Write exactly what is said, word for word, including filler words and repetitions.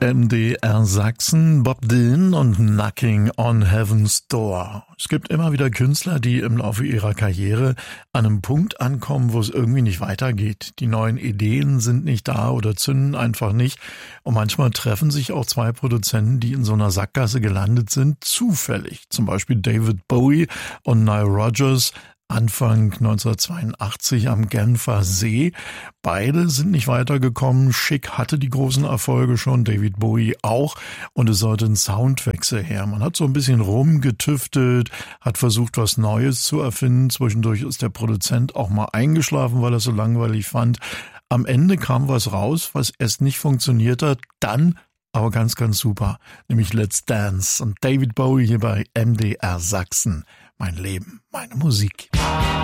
M D R Sachsen, Bob Dylan und Knocking on Heaven's Door. Es gibt immer wieder Künstler, die im Laufe ihrer Karriere an einem Punkt ankommen, wo es irgendwie nicht weitergeht. Die neuen Ideen sind nicht da oder zünden einfach nicht. Und manchmal treffen sich auch zwei Produzenten, die in so einer Sackgasse gelandet sind, zufällig. Zum Beispiel David Bowie und Nile Rodgers Anfang neunzehnhundertzweiundachtzig am Genfer See. Beide sind nicht weitergekommen. Chic hatte die großen Erfolge schon, David Bowie auch. Und es sollte ein Soundwechsel her. Man hat so ein bisschen rumgetüftelt, hat versucht, was Neues zu erfinden. Zwischendurch ist der Produzent auch mal eingeschlafen, weil er es so langweilig fand. Am Ende kam was raus, was erst nicht funktioniert hat. Dann aber ganz, ganz super. Nämlich Let's Dance. Und David Bowie hier bei M D R Sachsen. Mein Leben, meine Musik.